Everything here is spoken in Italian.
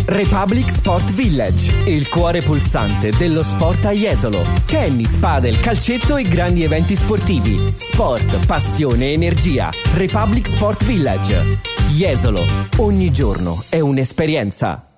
Republic Sport Village, il cuore pulsante dello sport a Jesolo. Tennis, padel, calcetto e grandi eventi sportivi. Sport, passione, energia. Republic Sport Village. Jesolo, ogni giorno è un'esperienza.